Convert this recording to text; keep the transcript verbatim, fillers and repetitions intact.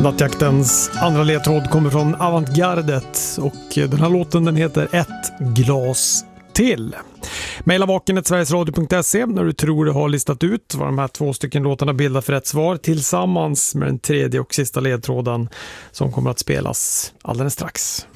Nattjaktens andra ledtråd kommer från Avantgardet och den här låten den heter Ett glas till. Maila vaken at sverigesradio punkt se när du tror du har listat ut vad de här två stycken låtarna bildar för rätt svar tillsammans med den tredje och sista ledtråden som kommer att spelas alldeles strax.